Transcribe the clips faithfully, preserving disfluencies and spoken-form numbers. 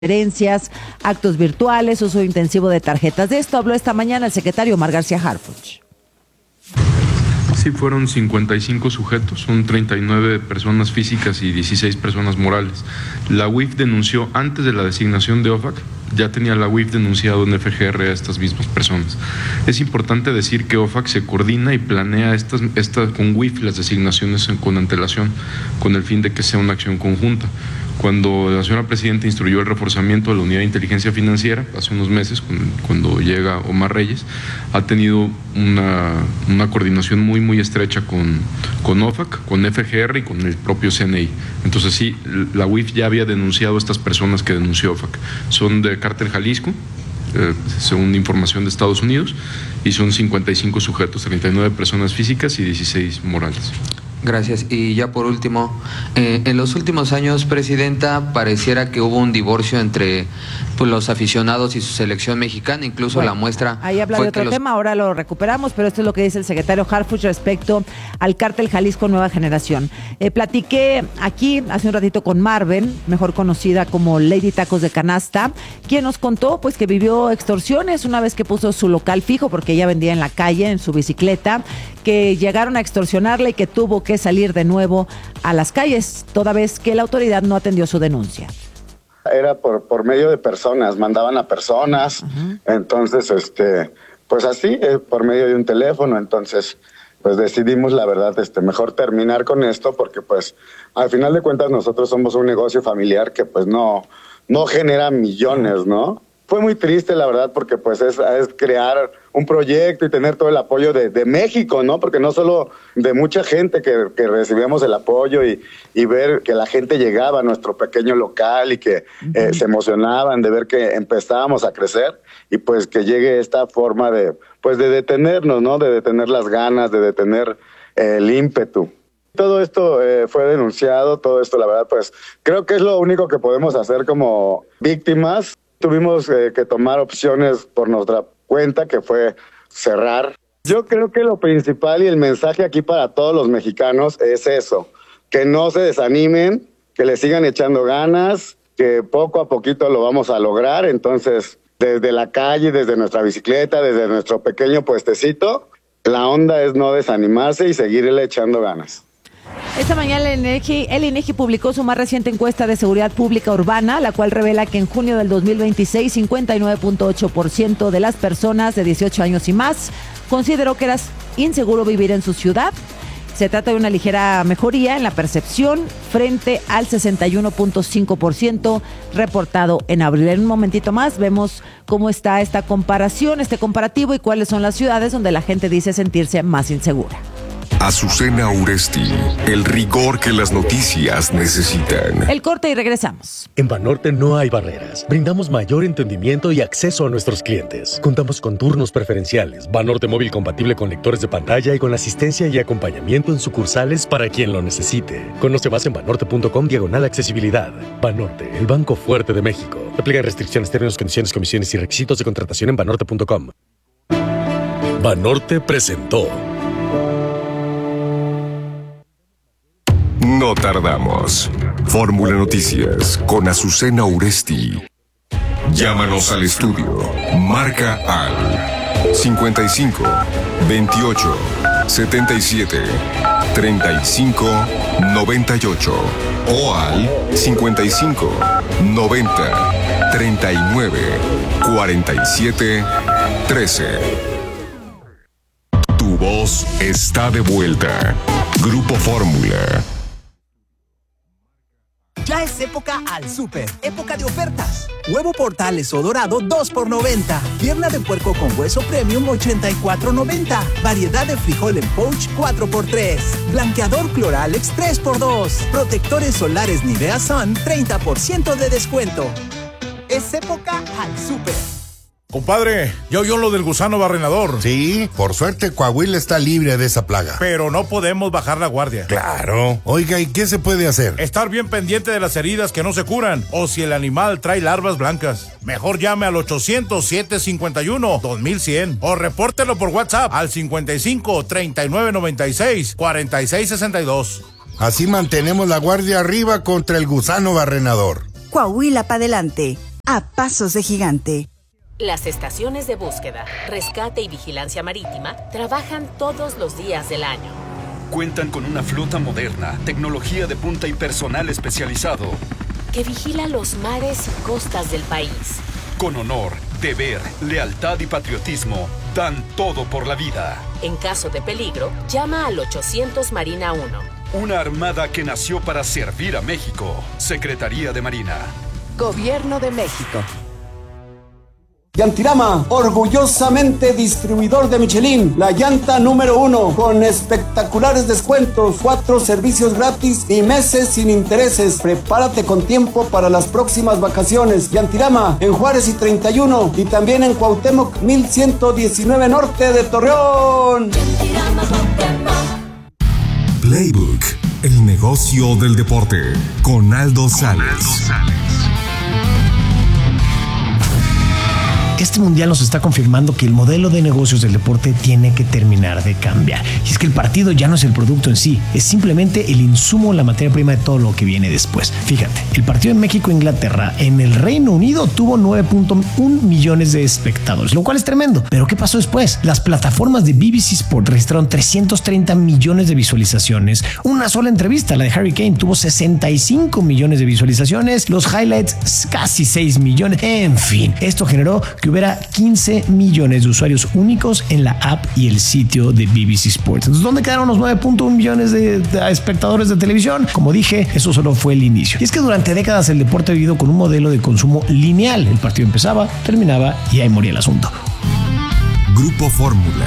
conferencias, actos virtuales, uso intensivo de tarjetas. De esto habló esta mañana el secretario Omar García Harfuch. Sí, fueron cincuenta y cinco sujetos, son treinta y nueve personas físicas y dieciséis personas morales. La U I F denunció antes de la designación de O F A C, ya tenía la U I F denunciado en F G R a estas mismas personas. Es importante decir que O F A C se coordina y planea estas, estas con U I F las designaciones con antelación, con el fin de que sea una acción conjunta. Cuando la señora presidenta instruyó el reforzamiento de la unidad de inteligencia financiera, hace unos meses, cuando llega Omar Reyes, ha tenido una, una coordinación muy, muy estrecha con, con O F A C, con F G R y con el propio C N I. Entonces sí, la U I F ya había denunciado a estas personas que denunció O F A C. Son de Cártel Jalisco, eh, según información de Estados Unidos, y son cincuenta y cinco sujetos, treinta y nueve personas físicas y dieciséis morales. Gracias. Y ya por último, eh, en los últimos años, Presidenta, pareciera que hubo un divorcio entre pues, los aficionados y su selección mexicana, incluso bueno, la muestra... Ahí habla de otro los... tema, ahora lo recuperamos, pero esto es lo que dice el secretario Harfuch respecto al Cártel Jalisco Nueva Generación. Eh, platiqué aquí hace un ratito con Marven, mejor conocida como Lady Tacos de Canasta, quien nos contó pues que vivió extorsiones una vez que puso su local fijo, porque ella vendía en la calle, en su bicicleta, que llegaron a extorsionarla y que tuvo que salir de nuevo a las calles, toda vez que la autoridad no atendió su denuncia. Era por, por medio de personas, mandaban a personas, uh-huh. entonces, este, pues así, eh, por medio de un teléfono, entonces, pues decidimos, la verdad, este, mejor terminar con esto, porque pues, al final de cuentas, nosotros somos un negocio familiar que pues no, no genera millones, ¿no? Fue muy triste, la verdad, porque pues es, es crear un proyecto y tener todo el apoyo de, de México, ¿no? Porque no solo de mucha gente que, que recibíamos el apoyo y, y ver que la gente llegaba a nuestro pequeño local y que uh-huh. eh, se emocionaban de ver que empezábamos a crecer y pues que llegue esta forma de, pues de detenernos, ¿no? De detener las ganas, de detener eh, el ímpetu. Todo esto eh, fue denunciado, todo esto, la verdad, pues creo que es lo único que podemos hacer como víctimas. Tuvimos eh, que tomar opciones por nuestra cuenta, que fue cerrar. Yo creo que lo principal y el mensaje aquí para todos los mexicanos es eso, que no se desanimen, que le sigan echando ganas, que poco a poquito lo vamos a lograr. Entonces, desde la calle, desde nuestra bicicleta, desde nuestro pequeño puestecito, la onda es no desanimarse y seguirle echando ganas. Esta mañana el INEGI, el INEGI publicó su más reciente encuesta de seguridad pública urbana, la cual revela que en junio del dos mil veintiséis, cincuenta y nueve punto ocho por ciento de las personas de dieciocho años y más consideró que era inseguro vivir en su ciudad. Se trata de una ligera mejoría en la percepción frente al sesenta y uno punto cinco por ciento reportado en abril. En un momentito más vemos cómo está esta comparación, este comparativo y cuáles son las ciudades donde la gente dice sentirse más insegura. Azucena Uresti, el rigor que las noticias necesitan. El corte y regresamos. En Banorte no hay barreras. Brindamos mayor entendimiento y acceso a nuestros clientes. Contamos con turnos preferenciales, Banorte móvil compatible con lectores de pantalla y con asistencia y acompañamiento en sucursales para quien lo necesite. Conoce más en banorte.com diagonal accesibilidad. Banorte, el banco fuerte de México. Aplica restricciones, términos, condiciones, comisiones y requisitos de contratación en banorte punto com. Banorte presentó. No tardamos. Fórmula Noticias con Azucena Uresti. Llámanos al estudio. Marca al cincuenta y cinco, veintiocho, setenta y siete, treinta y cinco, noventa y ocho o al cincuenta y cinco, noventa, treinta y nueve, cuarenta y siete, trece. Tu voz está de vuelta. Grupo Fórmula. Ya es época al súper, época de ofertas. Huevo Portales o dorado dos por noventa. Pierna de puerco con hueso premium ochenta y cuatro noventa. Variedad de frijol en pouch cuatro por tres. Blanqueador Cloralex tres por dos. Protectores solares Nivea Sun treinta por ciento de descuento. Es época al súper. Compadre, ya oyó lo del gusano barrenador. Sí, por suerte Coahuila está libre de esa plaga. Pero no podemos bajar la guardia. Claro. Oiga, ¿y qué se puede hacer? Estar bien pendiente de las heridas que no se curan o si el animal trae larvas blancas. Mejor llame al ochocientos, siete cincuenta y uno, dos mil cien o repórtelo por WhatsApp al cincuenta y cinco, treinta y nueve noventa y seis, cuarenta y seis sesenta y dos. Así mantenemos la guardia arriba contra el gusano barrenador. Coahuila para adelante. a pasos de gigante. Las estaciones de búsqueda, rescate y vigilancia marítima trabajan todos los días del año. Cuentan con una flota moderna, tecnología de punta y personal especializado que vigila los mares y costas del país. Con honor, deber, lealtad y patriotismo, dan todo por la vida. En caso de peligro, llama al ochocientos Marina uno. Una armada que nació para servir a México. Secretaría de Marina. Gobierno de México. Yantirama, orgullosamente distribuidor de Michelin, la llanta número uno, con espectaculares descuentos, cuatro servicios gratis y meses sin intereses. Prepárate con tiempo para las próximas vacaciones. Yantirama, en Juárez y treinta y uno, y también en Cuauhtémoc mil ciento diecinueve Norte de Torreón. Playbook, el negocio del deporte, con Aldo Sales. Este mundial nos está confirmando que el modelo de negocios del deporte tiene que terminar de cambiar. Y es que el partido ya no es el producto en sí, es simplemente el insumo, la materia prima de todo lo que viene después. Fíjate, el partido en México-Inglaterra en el Reino Unido tuvo nueve punto uno millones de espectadores, lo cual es tremendo. Pero ¿qué pasó después? Las plataformas de B B C Sport registraron trescientos treinta millones de visualizaciones. Una sola entrevista, la de Harry Kane, tuvo sesenta y cinco millones de visualizaciones. Los highlights, casi seis millones. En fin, esto generó que hubiera quince millones de usuarios únicos en la app y el sitio de B B C Sports. Entonces, ¿dónde quedaron los nueve punto uno millones de, de espectadores de televisión? Como dije, eso solo fue el inicio. Y es que durante décadas el deporte ha vivido con un modelo de consumo lineal. El partido empezaba, terminaba y ahí moría el asunto. Grupo Fórmula.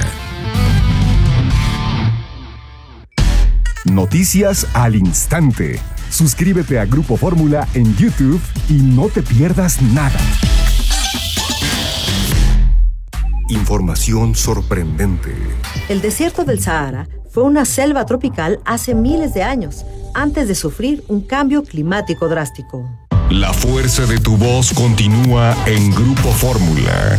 Noticias al instante. Suscríbete a Grupo Fórmula en YouTube y no te pierdas nada. Información sorprendente. El desierto del Sahara fue una selva tropical hace miles de años, antes de sufrir un cambio climático drástico. La fuerza de tu voz continúa en Grupo Fórmula.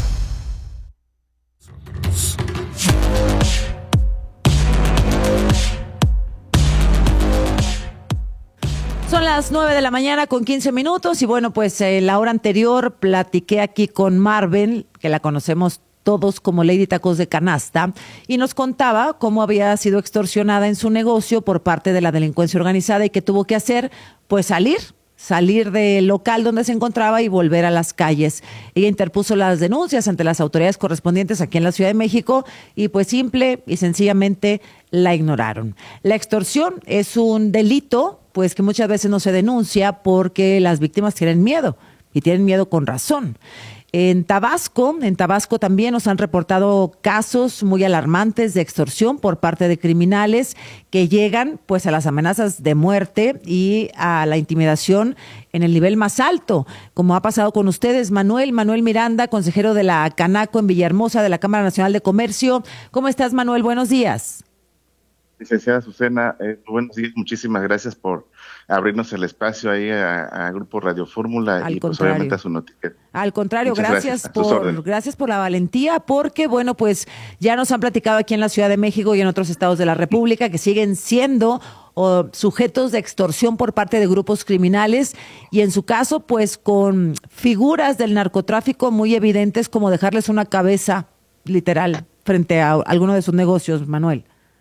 Son las nueve de la mañana con quince minutos y bueno, pues en eh, la hora anterior platiqué aquí con Marvel, que la conocemos todos como Lady Tacos de Canasta, y nos contaba cómo había sido extorsionada en su negocio por parte de la delincuencia organizada y que tuvo que hacer, pues salir, salir del local donde se encontraba y volver a las calles. Ella interpuso las denuncias ante las autoridades correspondientes aquí en la Ciudad de México y pues simple y sencillamente la ignoraron. La extorsión es un delito, pues que muchas veces no se denuncia porque las víctimas tienen miedo y tienen miedo con razón. En Tabasco, en Tabasco también nos han reportado casos muy alarmantes de extorsión por parte de criminales que llegan pues a las amenazas de muerte y a la intimidación en el nivel más alto, como ha pasado con ustedes. Manuel, Manuel Miranda, consejero de la Canaco en Villahermosa de la Cámara Nacional de Comercio. ¿Cómo estás, Manuel? Buenos días. Licenciada Azucena, eh, buenos días, muchísimas gracias por abrirnos el espacio ahí a, a Grupo Radio Fórmula y pues obviamente a su noticiero. Al contrario, Muchas gracias, gracias por gracias por la valentía, porque bueno, pues ya nos han platicado aquí en la Ciudad de México y en otros estados de la República que siguen siendo o, sujetos de extorsión por parte de grupos criminales y en su caso pues con figuras del narcotráfico muy evidentes como dejarles una cabeza literal frente a alguno de sus negocios, Manuel.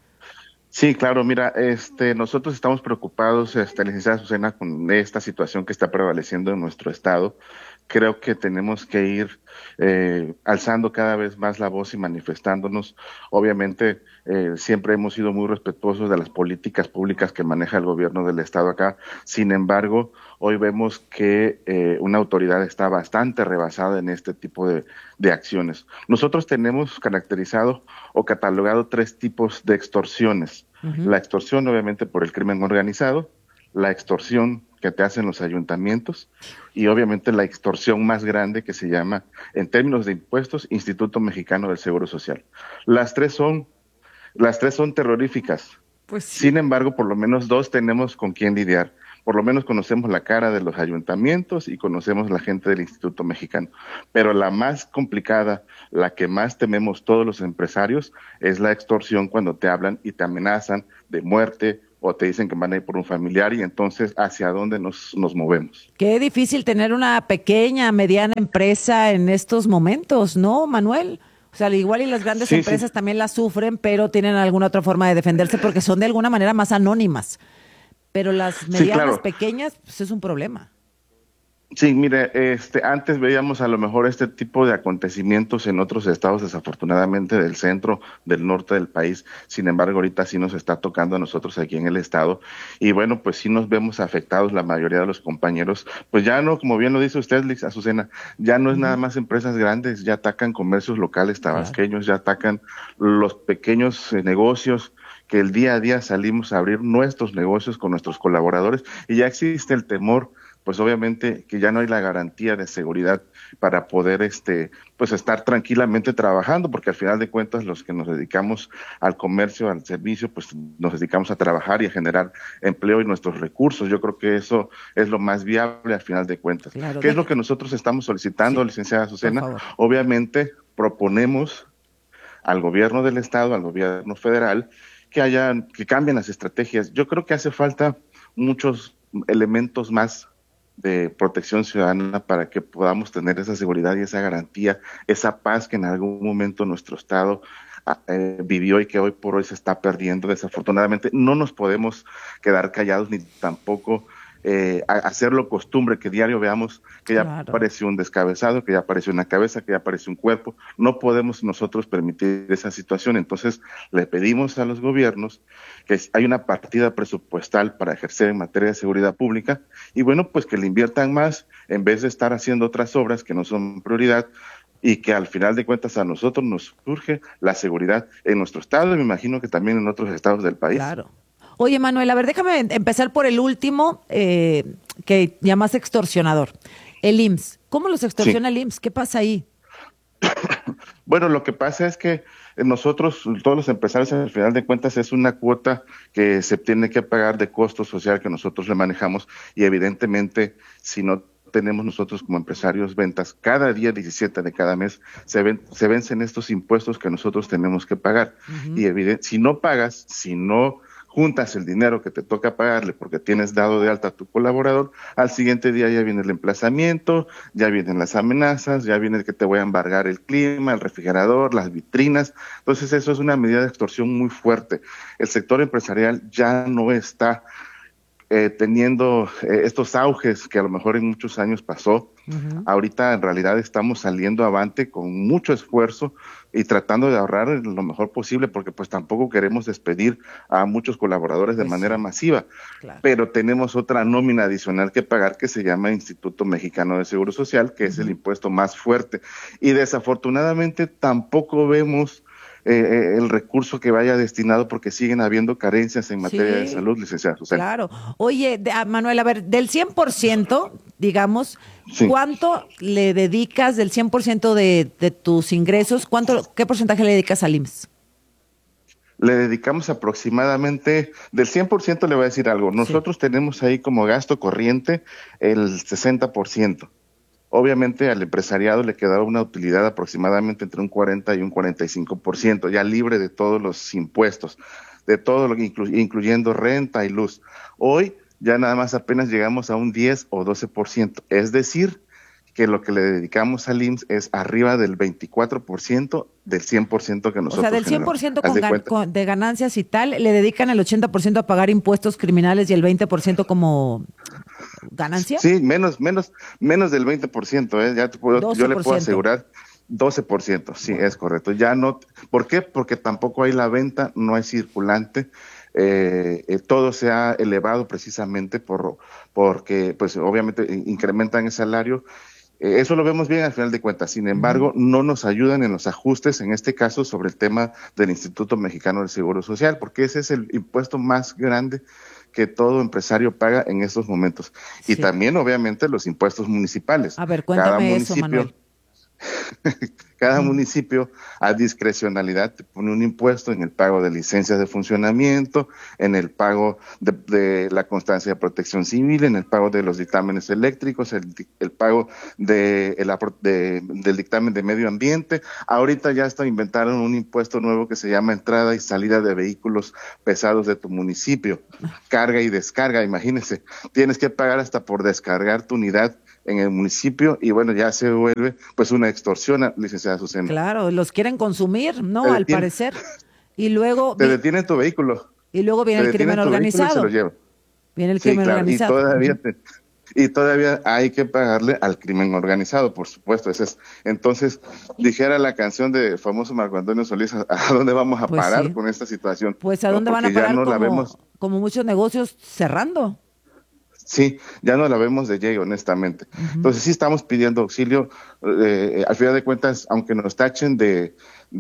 Sí, claro, mira, este, nosotros estamos preocupados, este, licenciada Azucena, con esta situación que está prevaleciendo en nuestro estado. Creo que tenemos que ir eh, alzando cada vez más la voz y manifestándonos. Obviamente, eh, siempre hemos sido muy respetuosos de las políticas públicas que maneja el gobierno del estado acá. Sin embargo, hoy vemos que eh, una autoridad está bastante rebasada en este tipo de, de acciones. Nosotros tenemos caracterizado o catalogado tres tipos de extorsiones. Uh-huh. La extorsión, obviamente, por el crimen organizado, la extorsión que te hacen los ayuntamientos y obviamente la extorsión más grande que se llama, en términos de impuestos, Instituto Mexicano del Seguro Social. Las tres son, las tres son terroríficas. Pues sí. Sin embargo, por lo menos dos tenemos con quién lidiar. Por lo menos conocemos la cara de los ayuntamientos y conocemos la gente del Instituto Mexicano. Pero la más complicada, la que más tememos todos los empresarios, es la extorsión cuando te hablan y te amenazan de muerte o te dicen que van a ir por un familiar y entonces hacia dónde nos, nos movemos. Qué difícil tener una pequeña, mediana empresa en estos momentos, ¿no, Manuel? O sea, al igual y las grandes sí, empresas sí. también las sufren, pero tienen alguna otra forma de defenderse porque son de alguna manera más anónimas. Pero las medianas, sí, claro. pequeñas, pues es un problema. Sí, mire, este, antes veíamos a lo mejor este tipo de acontecimientos en otros estados, desafortunadamente del centro, del norte del país. Sin embargo, ahorita sí nos está tocando a nosotros aquí en el estado. Y bueno, pues sí nos vemos afectados la mayoría de los compañeros. Pues ya no, como bien lo dice usted, Liz Azucena, ya no es nada más empresas grandes, ya atacan comercios locales tabasqueños, ya atacan los pequeños eh, negocios que el día a día salimos a abrir nuestros negocios con nuestros colaboradores y ya existe el temor, pues obviamente que ya no hay la garantía de seguridad para poder este pues estar tranquilamente trabajando, porque al final de cuentas los que nos dedicamos al comercio, al servicio, pues nos dedicamos a trabajar y a generar empleo y nuestros recursos. Yo creo que eso es lo más viable al final de cuentas. Claro, ¿Qué de... es lo que nosotros estamos solicitando, sí, licenciada Azucena? Obviamente proponemos al gobierno del estado, al gobierno federal, que hayan, que cambien las estrategias. Yo creo que hace falta muchos elementos más de protección ciudadana para que podamos tener esa seguridad y esa garantía, esa paz que en algún momento nuestro estado eh, vivió y que hoy por hoy se está perdiendo. Desafortunadamente no nos podemos quedar callados ni tampoco eh, hacerlo costumbre que diario veamos que ya claro. apareció un descabezado, que ya apareció una cabeza, que ya apareció un cuerpo. No podemos nosotros permitir esa situación. Entonces le pedimos a los gobiernos que hay una partida presupuestal para ejercer en materia de seguridad pública y bueno, pues que le inviertan más en vez de estar haciendo otras obras que no son prioridad y que al final de cuentas a nosotros nos surge la seguridad en nuestro estado y me imagino que también en otros estados del país. Claro. Oye, Manuel, a ver, déjame empezar por el último eh, que llamas extorsionador, el I M S S. ¿Cómo los extorsiona sí. el I M S S? ¿Qué pasa ahí? Bueno, lo que pasa es que nosotros, todos los empresarios, al final de cuentas, es una cuota que se tiene que pagar de costo social que nosotros le manejamos y evidentemente, si no tenemos nosotros como empresarios ventas, cada día diecisiete de cada mes se, ven, se vencen estos impuestos que nosotros tenemos que pagar. Uh-huh. Y evidente, si no pagas, si no juntas el dinero que te toca pagarle porque tienes dado de alta a tu colaborador, al siguiente día ya viene el emplazamiento, ya vienen las amenazas, ya viene el que te voy a embargar el clima, el refrigerador, las vitrinas. Entonces eso es una medida de extorsión muy fuerte. El sector empresarial ya no está eh, teniendo eh, estos auges que a lo mejor en muchos años pasó. Uh-huh. Ahorita en realidad estamos saliendo avante con mucho esfuerzo y tratando de ahorrar lo mejor posible porque pues tampoco queremos despedir a muchos colaboradores de pues manera sí. masiva, claro. pero tenemos otra nómina adicional que pagar que se llama Instituto Mexicano de Seguro Social, que uh-huh. es el impuesto más fuerte y desafortunadamente tampoco vemos Eh, el recurso que vaya destinado porque siguen habiendo carencias en materia sí, de salud, licenciada Susana. Claro. Oye, de, a Manuel, a ver, del cien por ciento, digamos, sí. ¿cuánto le dedicas del cien por ciento de, de tus ingresos? ¿Cuánto, qué porcentaje le dedicas al I M S S? Le dedicamos aproximadamente, del cien por ciento le voy a decir algo, nosotros sí. tenemos ahí como gasto corriente el sesenta por ciento. Obviamente al empresariado le quedaba una utilidad aproximadamente entre un cuarenta y un cuarenta y cinco por ciento, ya libre de todos los impuestos, de todo lo que inclu- incluyendo renta y luz. Hoy ya nada más apenas llegamos a un diez o doce por ciento, es decir, que lo que le dedicamos al I M S S es arriba del veinticuatro por ciento del cien por ciento que nosotros O sea, del cien por ciento con gan- con, de ganancias y tal, le dedican el ochenta por ciento a pagar impuestos criminales y el veinte por ciento como ganancia. Sí, menos menos menos del veinte por ciento, ¿eh? Ya te puedo, yo le puedo asegurar doce por ciento, sí, bueno. es correcto. Ya no, ¿por qué? Porque tampoco hay la venta, no hay circulante. Eh, eh, todo se ha elevado precisamente por porque pues obviamente incrementan el salario. Eh, eso lo vemos bien al final de cuentas, sin embargo, uh-huh. no nos ayudan en los ajustes, en este caso sobre el tema del Instituto Mexicano del Seguro Social, porque ese es el impuesto más grande que todo empresario paga en estos momentos. Sí. Y también, obviamente, los impuestos municipales. A ver, cuéntame Cada municipio, eso, Manuel. cada municipio a discrecionalidad te pone un impuesto en el pago de licencias de funcionamiento, en el pago de, de la constancia de protección civil, en el pago de los dictámenes eléctricos, el, el pago de, el, de, del dictamen de medio ambiente. Ahorita ya hasta inventaron un impuesto nuevo que se llama entrada y salida de vehículos pesados de tu municipio, carga y descarga, imagínense, tienes que pagar hasta por descargar tu unidad en el municipio y bueno, ya se vuelve pues una extorsión, licenciada Azucena. Claro, los quieren consumir, ¿no? Al parecer. Y luego... Te detienen tu vehículo. Y luego viene el crimen organizado. Se lo lleva. Viene el sí, crimen claro, organizado. Y todavía, te, y todavía hay que pagarle al crimen organizado, por supuesto. Ese es, entonces, dijera la canción de famoso Marco Antonio Solís, ¿a, a dónde vamos a pues parar sí. con esta situación? Pues a dónde no, van a parar no como, vemos... como muchos negocios cerrando. Sí, ya no la vemos de llegue, honestamente. Uh-huh. Entonces sí estamos pidiendo auxilio. Eh, al final de cuentas, aunque nos tachen de,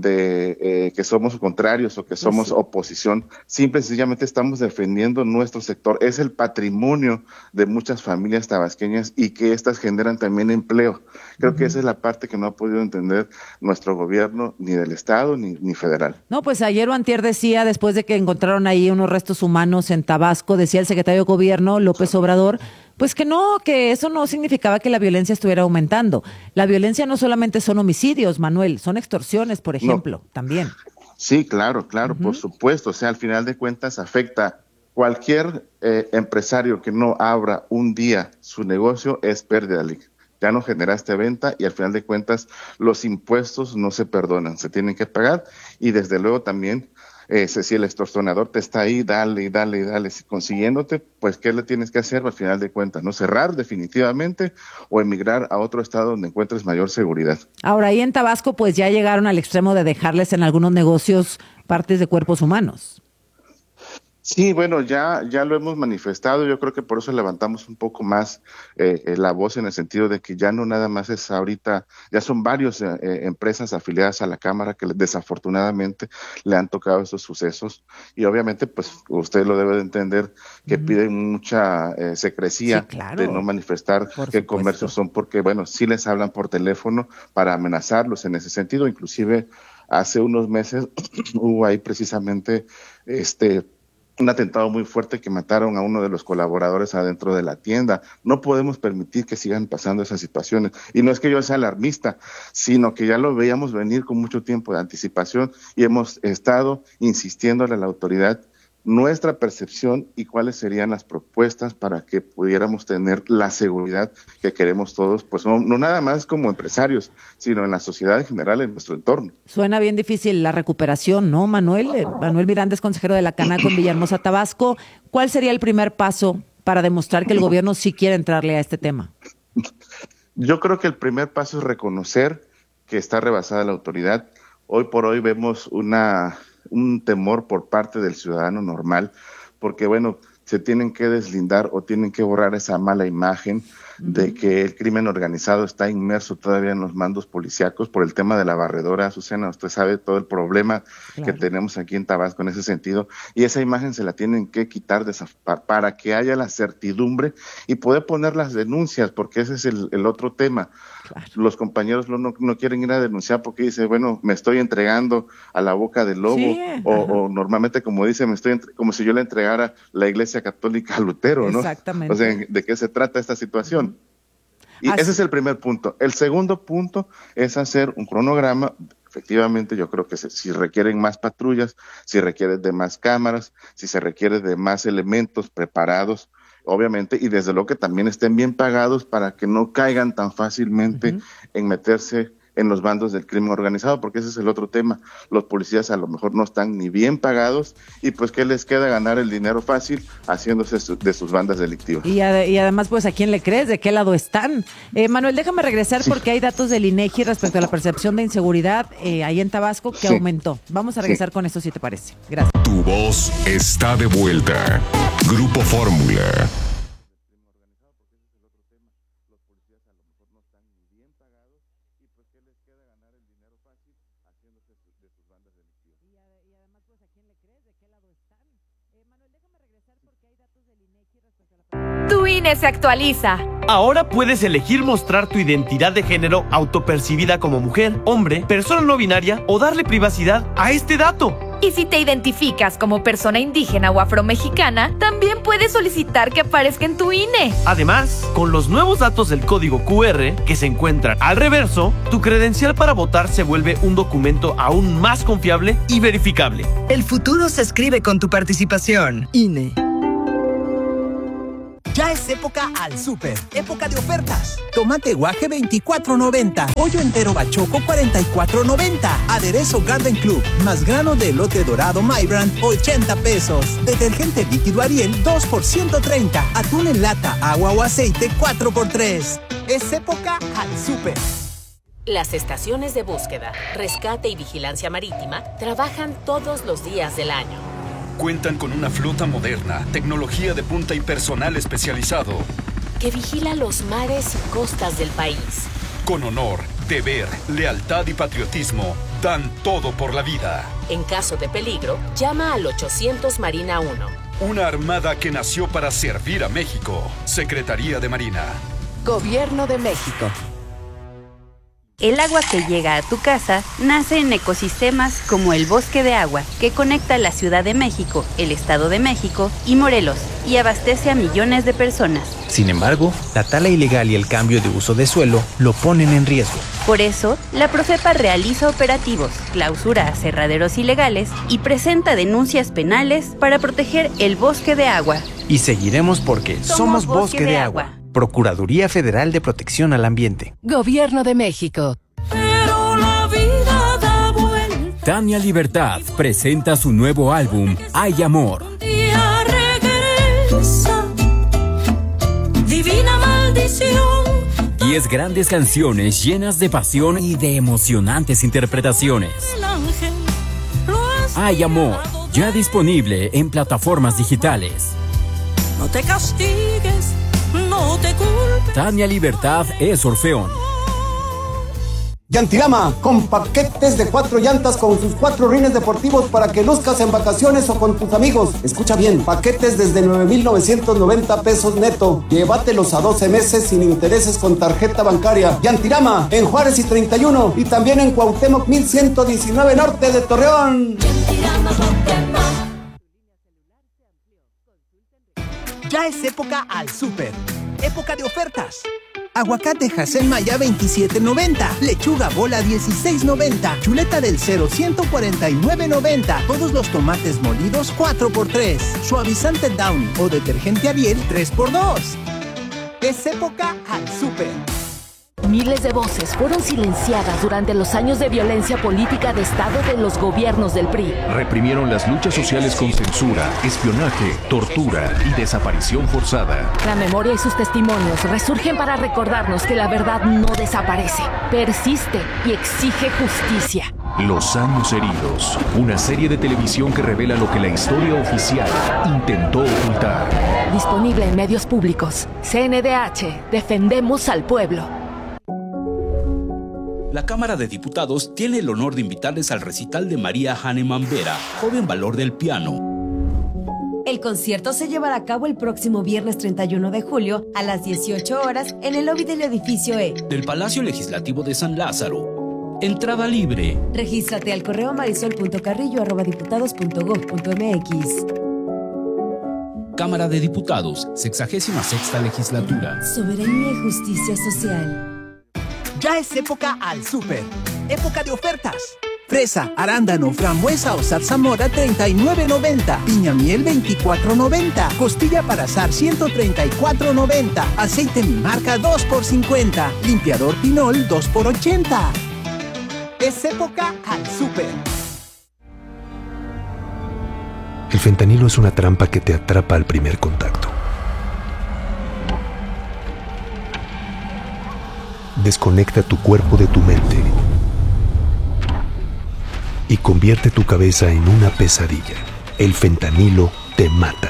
de eh, que somos contrarios o que somos sí. oposición, simple y sencillamente estamos defendiendo nuestro sector. Es el patrimonio de muchas familias tabasqueñas y que estas generan también empleo. Creo uh-huh. que esa es la parte que no ha podido entender nuestro gobierno, ni del Estado, ni, ni federal. No, pues ayer o antier decía, después de que encontraron ahí unos restos humanos en Tabasco, decía el secretario de Gobierno, López Obrador, pues que no, que eso no significaba que la violencia estuviera aumentando. La violencia no solamente son homicidios, Manuel, son extorsiones, por ejemplo, no. también. Sí, claro, claro, uh-huh. por supuesto. O sea, al final de cuentas afecta cualquier eh, empresario que no abra un día su negocio, es pérdida. Ya no generaste venta y al final de cuentas los impuestos no se perdonan, se tienen que pagar y desde luego también Eh, si el extorsionador te está ahí, dale y dale y dale, si consiguiéndote, pues ¿qué le tienes que hacer al final de cuentas? ¿No? Cerrar definitivamente o emigrar a otro estado donde encuentres mayor seguridad. Ahora, ahí en Tabasco, pues ya llegaron al extremo de dejarles en algunos negocios partes de cuerpos humanos. Sí, bueno, ya ya lo hemos manifestado, yo creo que por eso levantamos un poco más eh, eh, la voz en el sentido de que ya no nada más es ahorita, ya son varias eh, empresas afiliadas a la Cámara que desafortunadamente le han tocado estos sucesos y obviamente pues usted lo debe de entender que mm. piden mucha eh, secrecía sí, claro. de no manifestar por qué supuesto. Comercios son porque bueno, sí les hablan por teléfono para amenazarlos en ese sentido, inclusive hace unos meses hubo ahí precisamente este un atentado muy fuerte que mataron a uno de los colaboradores adentro de la tienda. No podemos permitir que sigan pasando esas situaciones. Y no es que yo sea alarmista, sino que ya lo veíamos venir con mucho tiempo de anticipación y hemos estado insistiéndole a la autoridad nuestra percepción y cuáles serían las propuestas para que pudiéramos tener la seguridad que queremos todos, pues no, no nada más como empresarios, sino en la sociedad en general, en nuestro entorno. Suena bien difícil la recuperación, ¿no, Manuel? Eh, Manuel Miranda es consejero de la Canaco en Villahermosa, Tabasco. ¿Cuál sería el primer paso para demostrar que el gobierno sí quiere entrarle a este tema? Yo creo que el primer paso es reconocer que está rebasada la autoridad. Hoy por hoy vemos una... un temor por parte del ciudadano normal, porque bueno, se tienen que deslindar o tienen que borrar esa mala imagen uh-huh. de que el crimen organizado está inmerso todavía en los mandos policíacos por el tema de la barredora. Azucena, usted sabe todo el problema claro. que tenemos aquí en Tabasco en ese sentido, y esa imagen se la tienen que quitar de esa, para que haya la certidumbre y poder poner las denuncias, porque ese es el, el otro tema. Claro. Los compañeros no, no, no quieren ir a denunciar porque dice, bueno, me estoy entregando a la boca del lobo, sí, o, o normalmente como dice, me estoy entre, como si yo le entregara la Iglesia Católica a Lutero, ¿no? Exactamente. O sea, ¿de qué se trata esta situación? Y Así. ese es el primer punto. El segundo punto es hacer un cronograma. Efectivamente, yo creo que se, si requieren más patrullas, si requieren de más cámaras, si se requiere de más elementos preparados, obviamente, y desde luego que también estén bien pagados para que no caigan tan fácilmente uh-huh. en meterse en los bandos del crimen organizado, porque ese es el otro tema. Los policías a lo mejor no están ni bien pagados y pues ¿qué les queda? Ganar el dinero fácil haciéndose su, de sus bandas delictivas. Y, ad- y además, pues, ¿a quién le crees? ¿De qué lado están? Eh, Manuel, déjame regresar sí. porque hay datos del INEGI respecto a la percepción de inseguridad eh, ahí en Tabasco que sí. aumentó. Vamos a regresar sí. con esto si te parece. Gracias. Tu voz está de vuelta. Grupo Fórmula. Tu I N E se actualiza. Ahora puedes elegir mostrar tu identidad de género autopercibida como mujer, hombre, persona no binaria o darle privacidad a este dato. Y si te identificas como persona indígena o afromexicana, también puedes solicitar que aparezca en tu I N E. Además, con los nuevos datos del código Q R que se encuentran al reverso, tu credencial para votar se vuelve un documento aún más confiable y verificable. El futuro se escribe con tu participación. I N E. Ya es época al súper, época de ofertas. Tomate guaje veinticuatro noventa, pollo entero bachoco cuarenta y cuatro noventa, aderezo Garden Club, más grano de elote dorado Mybrand ochenta pesos, detergente líquido Ariel dos por ciento treinta, atún en lata, agua o aceite cuatro por tres. Es época al súper. Las estaciones de búsqueda, rescate y vigilancia marítima trabajan todos los días del año. Cuentan con una flota moderna, tecnología de punta y personal especializado que vigila los mares y costas del país. Con honor, deber, lealtad y patriotismo, dan todo por la vida. En caso de peligro, llama al ochocientos Marina uno. Una armada que nació para servir a México. Secretaría de Marina. Gobierno de México. El agua que llega a tu casa nace en ecosistemas como el Bosque de Agua, que conecta la Ciudad de México, el Estado de México y Morelos, y abastece a millones de personas. Sin embargo, la tala ilegal y el cambio de uso de suelo lo ponen en riesgo. Por eso, la Profepa realiza operativos, clausura aserraderos ilegales y presenta denuncias penales para proteger el Bosque de Agua. Y seguiremos porque somos, somos Bosque, Bosque de, de Agua. Agua. Procuraduría Federal de Protección al Ambiente. Gobierno de México. Pero la vida da vuelta. Tania Libertad presenta su nuevo álbum, Hay Amor. Un día regresa, divina maldición. Diez grandes canciones llenas de pasión y de emocionantes interpretaciones. El ángel lo Hay Amor, ya disponible en plataformas digitales. No te castigues, no te culpes. Tania Libertad es Orfeón. Yantirama, con paquetes de cuatro llantas con sus cuatro rines deportivos para que luzcas en vacaciones o con tus amigos. Escucha bien, paquetes desde nueve mil novecientos noventa pesos neto. Llévatelos a doce meses sin intereses con tarjeta bancaria. Yantirama, en Juárez y treinta y uno, y también en Cuauhtémoc mil ciento diecinueve norte de Torreón. Yantirama, Pokémon. Ya es época al súper, época de ofertas. Aguacate Jacén Maya veintisiete noventa, lechuga bola dieciséis noventa, chuleta del cero ciento cuarenta y nueve noventa, todos los tomates molidos cuatro por tres, suavizante Downy o detergente Ariel tres por dos. Es época al súper. Miles de voces fueron silenciadas durante los años de violencia política de Estado de los gobiernos del P R I. Reprimieron las luchas sociales con censura, espionaje, tortura y desaparición forzada. La memoria y sus testimonios resurgen para recordarnos que la verdad no desaparece, persiste y exige justicia. Los años heridos, una serie de televisión que revela lo que la historia oficial intentó ocultar. Disponible en medios públicos. C N D H, defendemos al pueblo. La Cámara de Diputados tiene el honor de invitarles al recital de María Hahnemann Vera, joven valor del piano. El concierto se llevará a cabo el próximo viernes treinta y uno de julio a las dieciocho horas en el lobby del edificio E del Palacio Legislativo de San Lázaro. Entrada libre. Regístrate al correo marisol punto carrillo arroba diputados punto gob punto mx. Cámara de Diputados, sexagésima sexta legislatura. Soberanía y justicia social. Ya es época al súper, época de ofertas. Fresa, arándano, frambuesa o zarzamora treinta y nueve noventa, piña miel veinticuatro noventa, costilla para asar ciento treinta y cuatro noventa, aceite mi marca dos por cincuenta, limpiador Pinol dos por ochenta. Es época al súper. El fentanilo es una trampa que te atrapa al primer contacto. Desconecta tu cuerpo de tu mente y convierte tu cabeza en una pesadilla. El fentanilo te mata.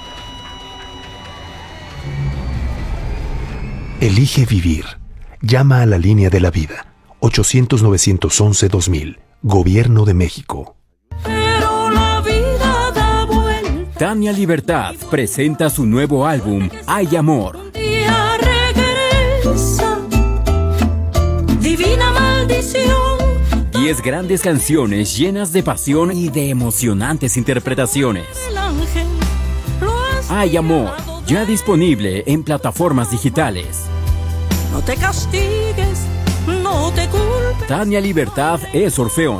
Elige vivir. Llama a la línea de la vida. ochocientos, novecientos once, dos mil. Gobierno de México. Pero la vida da vueltas. Tania Libertad presenta su nuevo álbum, Hay Amor. Día regresa, divina maldición. Diez grandes canciones llenas de pasión y de emocionantes interpretaciones. El ángel lo has Hay Amor, ya disponible en plataformas digitales. No te castigues, no te culpes. Tania Libertad es Orfeón.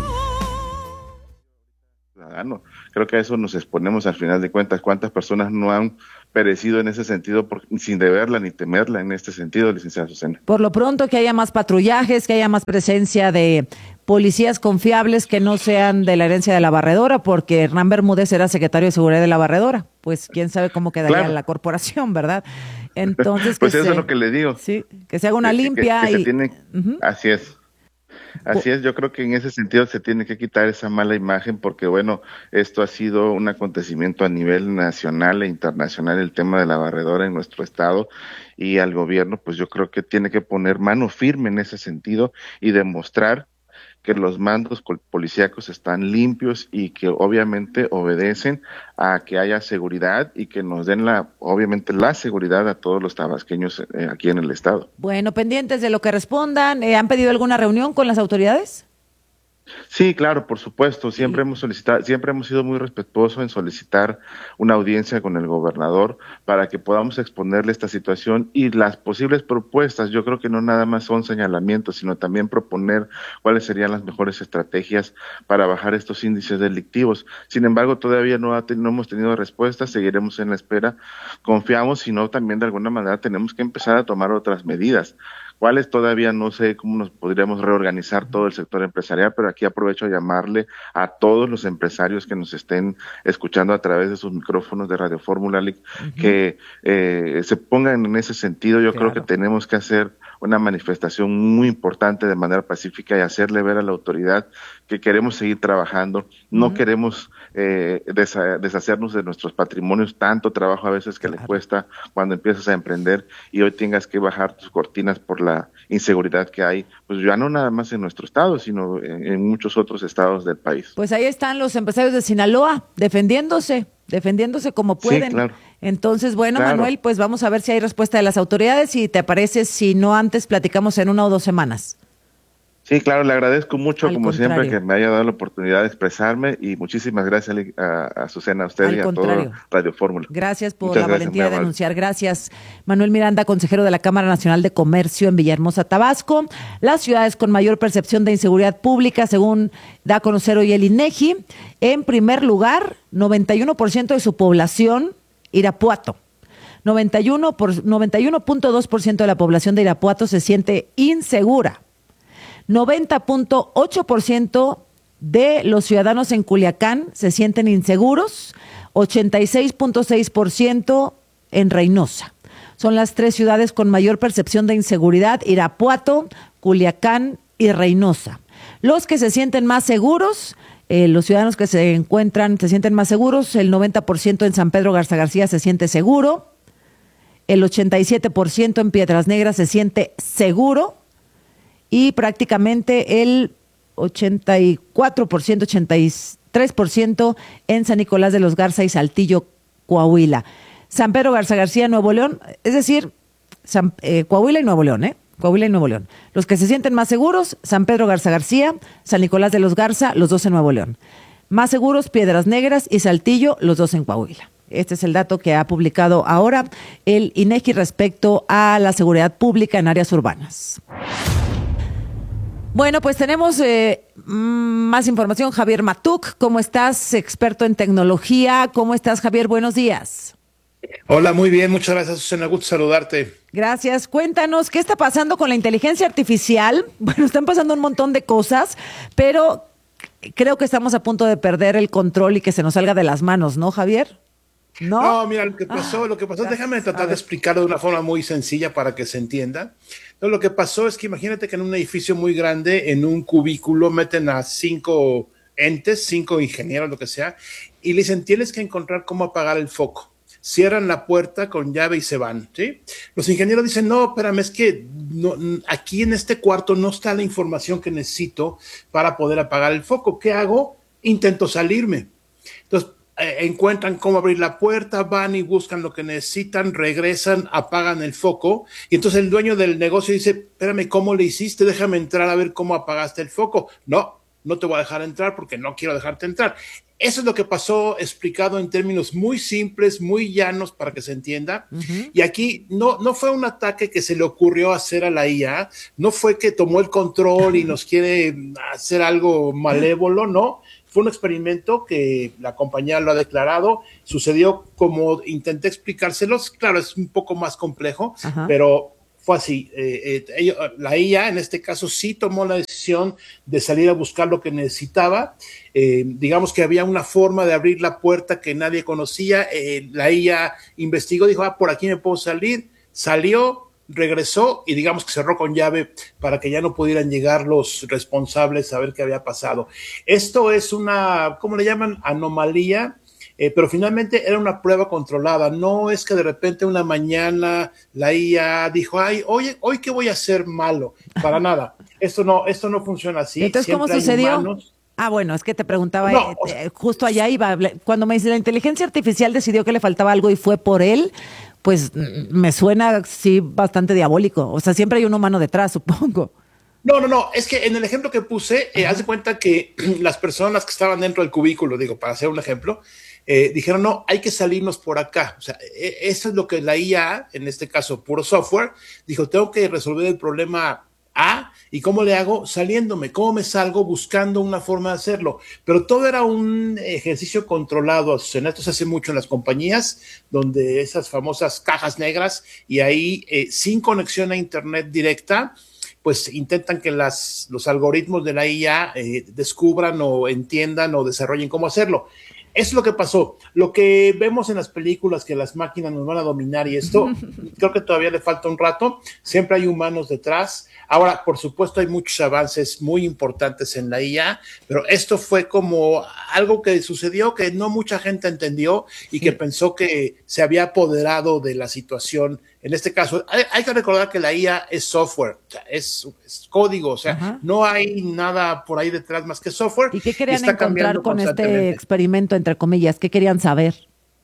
Ciudadano. Creo que a eso nos exponemos al final de cuentas. ¿Cuántas personas no han perecido en ese sentido por, sin deberla ni temerla en este sentido, licenciada Azucena? Por lo pronto, que haya más patrullajes, que haya más presencia de policías confiables que no sean de la herencia de la barredora, porque Hernán Bermúdez era secretario de Seguridad de la barredora. Pues quién sabe cómo quedaría Claro. la corporación, ¿verdad? Entonces, pues que eso se, es lo que le digo. Sí, que se haga una Que- que- limpia que se y... tiene- Ujú. Así es. Así es, yo creo que en ese sentido se tiene que quitar esa mala imagen porque, bueno, esto ha sido un acontecimiento a nivel nacional e internacional, el tema de la barredora en nuestro estado, y al gobierno, pues yo creo que tiene que poner mano firme en ese sentido y demostrar que los mandos col- policíacos están limpios y que obviamente obedecen a que haya seguridad y que nos den la, obviamente, la seguridad a todos los tabasqueños eh, aquí en el estado. Bueno, pendientes de lo que respondan. Eh, ¿Han pedido alguna reunión con las autoridades? Sí, claro, por supuesto. Siempre hemos solicitado, siempre hemos sido muy respetuosos en solicitar una audiencia con el gobernador para que podamos exponerle esta situación y las posibles propuestas. Yo creo que no nada más son señalamientos, sino también proponer cuáles serían las mejores estrategias para bajar estos índices delictivos. Sin embargo, todavía no, ha, no hemos tenido respuestas, seguiremos en la espera. Confiamos, sino también de alguna manera tenemos que empezar a tomar otras medidas. ¿Cuáles? Todavía no sé cómo nos podríamos reorganizar todo el sector empresarial, pero aquí aprovecho a llamarle a todos los empresarios que nos estén escuchando a través de sus micrófonos de Radio Fórmula Lic, uh-huh. que eh, se pongan en ese sentido. Yo claro. creo que tenemos que hacer una manifestación muy importante de manera pacífica y hacerle ver a la autoridad que queremos seguir trabajando, no uh-huh. queremos eh, desa- deshacernos de nuestros patrimonios, tanto trabajo a veces que claro. le cuesta cuando empiezas a emprender y hoy tengas que bajar tus cortinas por la inseguridad que hay, pues ya no nada más en nuestro estado, sino en, en muchos otros estados del país. Pues ahí están los empresarios de Sinaloa defendiéndose, defendiéndose como pueden. Sí, claro. Entonces, bueno, claro. Manuel, pues vamos a ver si hay respuesta de las autoridades y te parece, si no antes, platicamos en una o dos semanas. Sí, claro, le agradezco mucho, Al como contrario. siempre, que me haya dado la oportunidad de expresarme y muchísimas gracias a, a Azucena, a usted Al y contrario. a todo Radio Fórmula. Gracias por Muchas la gracias, valentía de denunciar. Gracias, Manuel Miranda, consejero de la Cámara Nacional de Comercio en Villahermosa, Tabasco. Las ciudades con mayor percepción de inseguridad pública, según da a conocer hoy el INEGI, en primer lugar, noventa y uno por ciento de su población, Irapuato. noventa y uno punto dos por ciento de la población de Irapuato se siente insegura. noventa punto ocho por ciento de los ciudadanos en Culiacán se sienten inseguros, ochenta y seis punto seis por ciento en Reynosa. Son las tres ciudades con mayor percepción de inseguridad: Irapuato, Culiacán y Reynosa. Los que se sienten más seguros, eh, los ciudadanos que se encuentran, se sienten más seguros, el noventa por ciento en San Pedro Garza García se siente seguro, el ochenta y siete por ciento en Piedras Negras se siente seguro, y prácticamente el ochenta y cuatro por ciento, ochenta y tres por ciento en San Nicolás de los Garza y Saltillo, Coahuila. San Pedro Garza García, Nuevo León, es decir, San, eh, Coahuila y Nuevo León, ¿eh? Coahuila y Nuevo León. Los que se sienten más seguros, San Pedro Garza García, San Nicolás de los Garza, los dos en Nuevo León. Más seguros, Piedras Negras y Saltillo, los dos en Coahuila. Este es el dato que ha publicado ahora el INEGI respecto a la seguridad pública en áreas urbanas. Bueno, pues tenemos eh, más información. Javier Matuk, ¿cómo estás? Experto en tecnología. ¿Cómo estás, Javier? Buenos días. Hola, muy bien. Muchas gracias, Susana. Gusto saludarte. Gracias. Cuéntanos, ¿qué está pasando con la inteligencia artificial? Bueno, están pasando un montón de cosas, pero creo que estamos a punto de perder el control y que se nos salga de las manos, ¿no, Javier? No, no mira, lo que pasó, ah, lo que pasó, déjame tratar de explicarlo de una forma muy sencilla para que se entienda. Entonces, lo que pasó es que imagínate que en un edificio muy grande, en un cubículo, meten a cinco entes, cinco ingenieros, lo que sea, y le dicen, tienes que encontrar cómo apagar el foco. Cierran la puerta con llave y se van, ¿sí? Los ingenieros dicen, no, espérame, es que no, aquí en este cuarto no está la información que necesito para poder apagar el foco. ¿Qué hago? Intento salirme. Entonces, eh, encuentran cómo abrir la puerta, van y buscan lo que necesitan, regresan, apagan el foco, y entonces el dueño del negocio dice, espérame, ¿cómo le hiciste? Déjame entrar a ver cómo apagaste el foco. No, no te voy a dejar entrar porque no quiero dejarte entrar. Eso es lo que pasó, explicado en términos muy simples, muy llanos para que se entienda. Uh-huh. Y aquí no, no fue un ataque que se le ocurrió hacer a la I A, no fue que tomó el control y nos quiere hacer algo malévolo, no. Fue un experimento que la compañía lo ha declarado, sucedió como intenté explicárselos, claro, es un poco más complejo, uh-huh. pero fue así. Eh, eh, la I A en este caso sí tomó la decisión de salir a buscar lo que necesitaba. Eh, digamos que había una forma de abrir la puerta que nadie conocía. Eh, la I A investigó, dijo, ah, por aquí me puedo salir. Salió, regresó y digamos que cerró con llave para que ya no pudieran llegar los responsables a ver qué había pasado. Esto es una, ¿cómo le llaman? Anomalía. Eh, pero finalmente era una prueba controlada, no es que de repente una mañana la I A dijo, ay, oye, hoy qué voy a hacer malo, para nada, esto no, esto no funciona así. Entonces, ¿cómo sucedió? Ah, bueno, es que te preguntaba, no, eh, o sea, justo allá iba, cuando me dice la inteligencia artificial decidió que le faltaba algo y fue por él, pues me suena sí bastante diabólico, o sea, siempre hay un humano detrás, supongo. No, no, no, es que en el ejemplo que puse, eh, haz de cuenta que las personas que estaban dentro del cubículo, digo, para hacer un ejemplo, Eh, dijeron, no, hay que salirnos por acá. O sea, eh, eso es lo que la I A, en este caso puro software, dijo, tengo que resolver el problema A, ¿y cómo le hago? Saliéndome, ¿cómo me salgo? Buscando una forma de hacerlo. Pero todo era un ejercicio controlado. O sea, esto se hace mucho en las compañías, donde esas famosas cajas negras, y ahí, eh, sin conexión a internet directa, pues intentan que las, los algoritmos de la I A eh, descubran o entiendan o desarrollen cómo hacerlo. Eso es lo que pasó. Lo que vemos en las películas, que las máquinas nos van a dominar y esto, creo que todavía le falta un rato. Siempre hay humanos detrás. Ahora, por supuesto, hay muchos avances muy importantes en la I A, pero esto fue como algo que sucedió que no mucha gente entendió y que pensó que se había apoderado de la situación. En este caso, hay, hay que recordar que la I A es software, o sea, es, es código, o sea, uh-huh. no hay nada por ahí detrás más que software. ¿Y qué querían encontrar con este experimento, entre comillas? ¿Qué querían saber?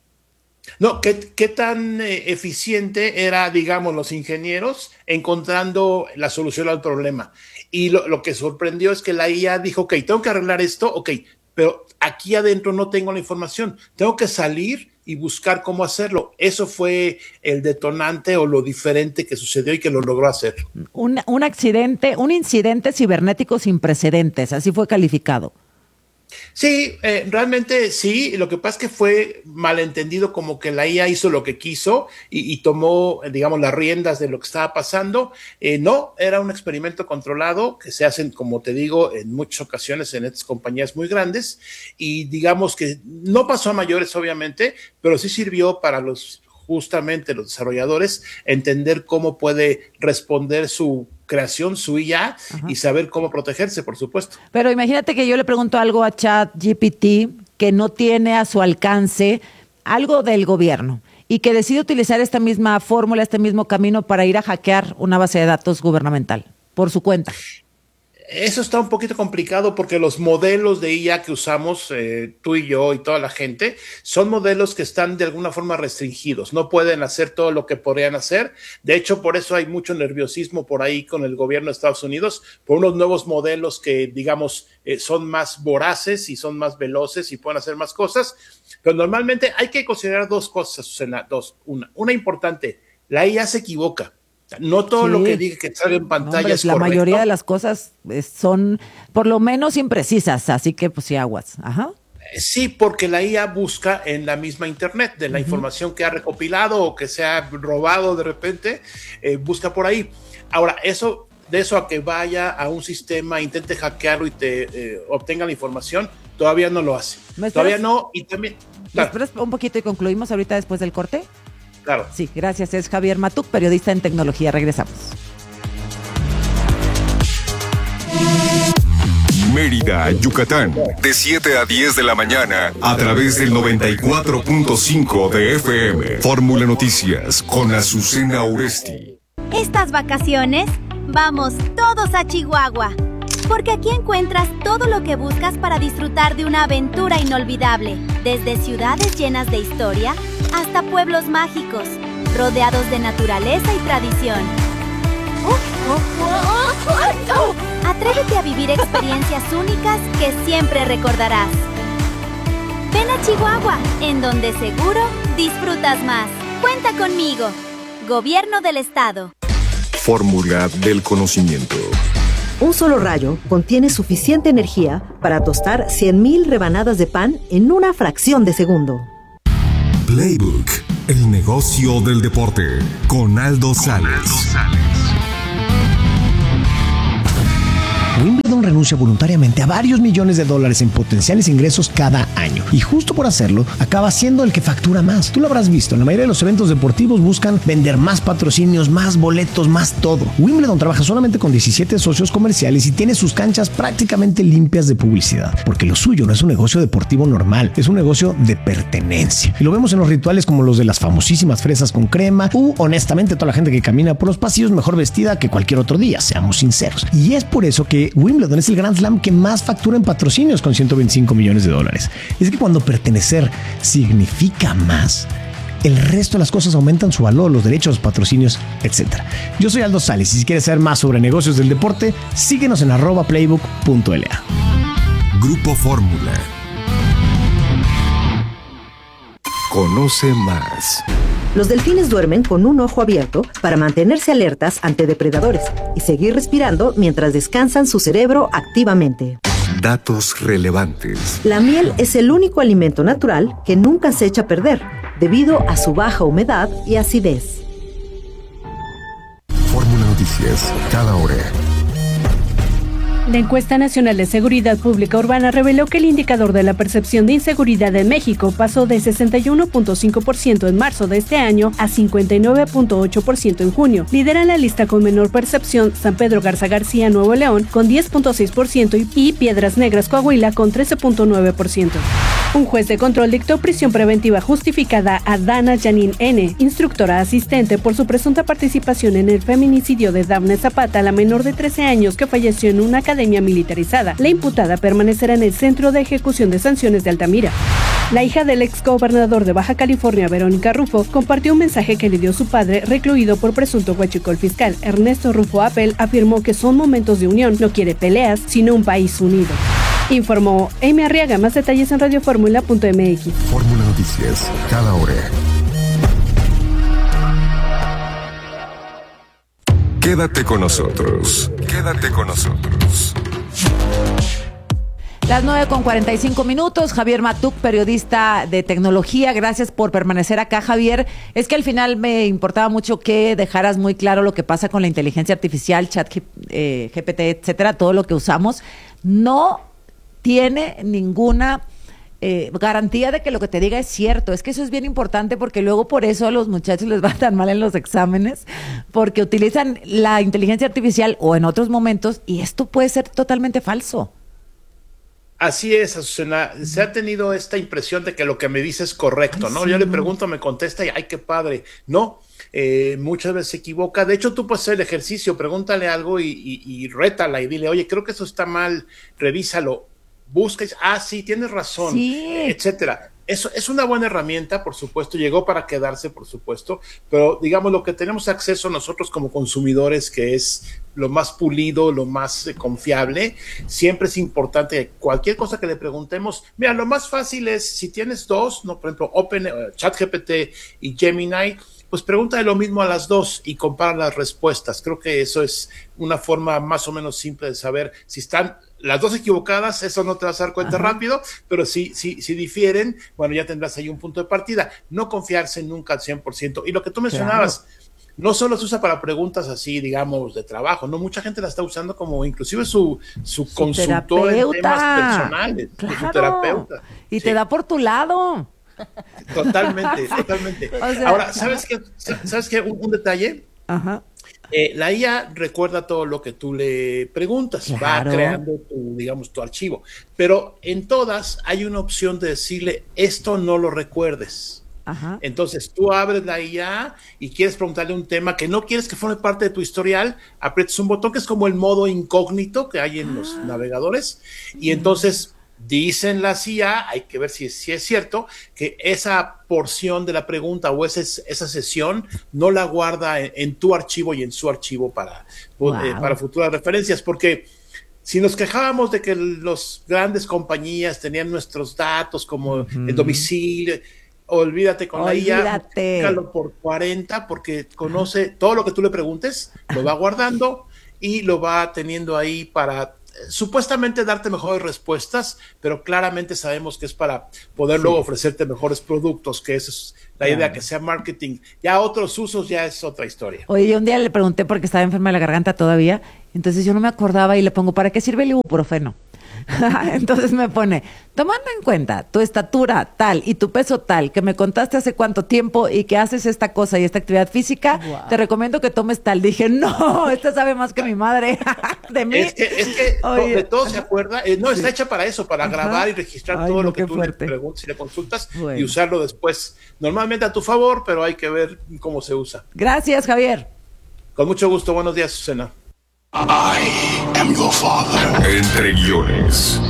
No, ¿qué, qué tan eh, eficiente era, digamos, los ingenieros encontrando la solución al problema? Y lo, lo que sorprendió es que la I A dijo, ok, tengo que arreglar esto, ok, pero aquí adentro no tengo la información, tengo que salir y buscar cómo hacerlo. Eso fue el detonante o lo diferente que sucedió y que lo logró hacer. Un, un accidente, un incidente cibernético sin precedentes, así fue calificado. Sí, eh, realmente sí. Lo que pasa es que fue malentendido, como que la I A hizo lo que quiso y, y tomó, digamos, las riendas de lo que estaba pasando. Eh, no, era un experimento controlado que se hacen, como te digo, en muchas ocasiones en estas compañías muy grandes y digamos que no pasó a mayores, obviamente, pero sí sirvió para los justamente los desarrolladores entender cómo puede responder su creación, su I A, ajá, y saber cómo protegerse, por supuesto. Pero imagínate que yo le pregunto algo a ChatGPT que no tiene a su alcance algo del gobierno y que decide utilizar esta misma fórmula, este mismo camino para ir a hackear una base de datos gubernamental por su cuenta. Eso está un poquito complicado porque los modelos de I A que usamos, eh, tú y yo y toda la gente, son modelos que están de alguna forma restringidos. No pueden hacer todo lo que podrían hacer. De hecho, por eso hay mucho nerviosismo por ahí con el gobierno de Estados Unidos, por unos nuevos modelos que, digamos, eh, son más voraces y son más veloces y pueden hacer más cosas. Pero normalmente hay que considerar dos cosas, Susana, dos. Una, una importante, la I A se equivoca. No todo sí. lo que diga que sale en pantalla no, hombre, es la correcto. Mayoría de las cosas son por lo menos imprecisas, así que pues sí, aguas. Ajá. Sí, porque la I A busca en la misma internet, de la uh-huh. información que ha recopilado o que se ha robado de repente, eh, busca por ahí. Ahora, eso, de eso a que vaya a un sistema, intente hackearlo y te eh, obtenga la información, todavía no lo hace. Todavía no, y también... Claro. ¿Me esperas un poquito y concluimos ahorita después del corte? Claro. Sí, gracias. Es Javier Matuk, periodista en tecnología. Regresamos. Mérida, Yucatán, de siete a diez de la mañana, a través del noventa y cuatro punto cinco de F M. Fórmula Noticias, con Azucena Uresti. Estas vacaciones, vamos todos a Chihuahua. Porque aquí encuentras todo lo que buscas para disfrutar de una aventura inolvidable. Desde ciudades llenas de historia hasta pueblos mágicos, rodeados de naturaleza y tradición. Atrévete a vivir experiencias únicas que siempre recordarás. Ven a Chihuahua, en donde seguro disfrutas más. Cuenta conmigo. Gobierno del Estado. Fórmula del conocimiento. Un solo rayo contiene suficiente energía para tostar cien mil rebanadas de pan en una fracción de segundo. Playbook, el negocio del deporte, con Aldo Sales. Wimbledon renuncia voluntariamente a varios millones de dólares en potenciales ingresos cada año. Y justo por hacerlo, acaba siendo el que factura más. Tú lo habrás visto, en la mayoría de los eventos deportivos buscan vender más patrocinios, más boletos, más todo. Wimbledon trabaja solamente con diecisiete socios comerciales y tiene sus canchas prácticamente limpias de publicidad. Porque lo suyo no es un negocio deportivo normal, es un negocio de pertenencia. Y lo vemos en los rituales como los de las famosísimas fresas con crema, u honestamente toda la gente que camina por los pasillos mejor vestida que cualquier otro día, seamos sinceros. Y es por eso que Wimbledon es el Grand Slam que más factura en patrocinios con ciento veinticinco millones de dólares. Es que cuando pertenecer significa más, el resto de las cosas aumentan su valor, los derechos, los patrocinios, etcétera. Yo soy Aldo Sales y si quieres saber más sobre negocios del deporte, síguenos en arroba playbook punto l a. Grupo Fórmula. Conoce más. Los delfines duermen con un ojo abierto para mantenerse alertas ante depredadores y seguir respirando mientras descansan su cerebro activamente. Datos relevantes. La miel es el único alimento natural que nunca se echa a perder, debido a su baja humedad y acidez. Fórmula Noticias, cada hora. La encuesta nacional de seguridad pública urbana reveló que el indicador de la percepción de inseguridad en México pasó de sesenta y uno punto cinco por ciento en marzo de este año a cincuenta y nueve punto ocho por ciento en junio. Lidera la lista con menor percepción San Pedro Garza García, Nuevo León, con diez punto seis por ciento y Piedras Negras, Coahuila, con trece punto nueve por ciento. Un juez de control dictó prisión preventiva justificada a Dana Janine N., instructora asistente, por su presunta participación en el feminicidio de Dafne Zapata, la menor de trece años que falleció en una academia militarizada. La imputada permanecerá en el Centro de Ejecución de Sanciones de Altamira. La hija del exgobernador de Baja California, Verónica Rufo, compartió un mensaje que le dio su padre, recluido por presunto huachicol fiscal. Ernesto Rufo Appel afirmó que son momentos de unión, no quiere peleas, sino un país unido. Informó Amy Arriaga. Más detalles en radioformula punto m x. Fórmula Noticias, cada hora. Quédate con nosotros. Quédate con nosotros. Las nueve con cuarenta y cinco minutos. Javier Matuk, periodista de tecnología. Gracias por permanecer acá, Javier. Es que al final me importaba mucho que dejaras muy claro lo que pasa con la inteligencia artificial, chat eh, G P T, etcétera, todo lo que usamos. No tiene ninguna eh, garantía de que lo que te diga es cierto. Es que eso es bien importante, porque luego por eso a los muchachos les va tan mal en los exámenes, porque utilizan la inteligencia artificial o en otros momentos, y esto puede ser totalmente falso. Así es, Azucena. Se ha tenido esta impresión de que lo que me dice es correcto, ¿no? Yo le pregunto, me contesta y ¡ay, qué padre! No, eh, muchas veces se equivoca. De hecho, tú puedes hacer el ejercicio, pregúntale algo y, y, y rétala y dile, oye, creo que eso está mal, revísalo. Busca y dice, ah, sí, tienes razón, sí, etcétera. Eso es una buena herramienta, por supuesto, llegó para quedarse, por supuesto, pero digamos lo que tenemos acceso nosotros como consumidores, que es lo más pulido, lo más eh, confiable, siempre es importante que cualquier cosa que le preguntemos, mira, lo más fácil es, si tienes dos, no, por ejemplo, Open, uh, ChatGPT y Gemini, pues pregúntale lo mismo a las dos y compara las respuestas. Creo que eso es una forma más o menos simple de saber si están las dos equivocadas. Eso no te vas a dar cuenta Ajá. rápido, pero si, si, si difieren, bueno, ya tendrás ahí un punto de partida. No confiarse nunca al cien por ciento. Y lo que tú mencionabas, claro, no solo se usa para preguntas así, digamos, de trabajo, no, mucha gente la está usando como inclusive su, su, su consultor en temas personales, claro, su terapeuta. Y sí. te da por tu lado. Totalmente, totalmente. O sea, ahora, ¿sabes qué? ¿Sabes qué? Un, un detalle. Ajá. Eh, la I A recuerda todo lo que tú le preguntas, claro, va creando tu, digamos, tu archivo. Pero en todas hay una opción de decirle, esto no lo recuerdes. Ajá. Entonces tú abres la I A y quieres preguntarle un tema que no quieres que forme parte de tu historial, aprietas un botón que es como el modo incógnito que hay en los navegadores y entonces dicen las I A, hay que ver si, si es cierto, que esa porción de la pregunta o ese, esa sesión no la guarda en, en tu archivo y en su archivo para, wow. eh, para futuras referencias, porque si nos quejábamos de que las grandes compañías tenían nuestros datos como uh-huh. el domicilio, olvídate con olvídate. la I A, por cuarenta porque conoce todo lo que tú le preguntes, lo va guardando y lo va teniendo ahí para supuestamente darte mejores respuestas, pero claramente sabemos que es para poder sí. luego ofrecerte mejores productos, que esa es la claro. idea, que sea marketing. Ya otros usos ya es otra historia. Oye, yo un día le pregunté porque estaba enferma de la garganta todavía, entonces yo no me acordaba y le pongo, ¿para qué sirve el ibuprofeno? Entonces me pone, tomando en cuenta tu estatura tal y tu peso tal, que me contaste hace cuánto tiempo y que haces esta cosa y esta actividad física, wow. te recomiendo que tomes tal. Dije, no, esta sabe más que mi madre de mí. Es que, es que Oye. de todo se acuerda, eh, no, está sí. hecha para eso, para Ajá. grabar y registrar Ay, todo no, lo que tú fuerte. le preguntas y le consultas bueno. y usarlo después, normalmente a tu favor, pero hay que ver cómo se usa. Gracias, Javier. Con mucho gusto, buenos días, Susana. I am your father. Entre guiones.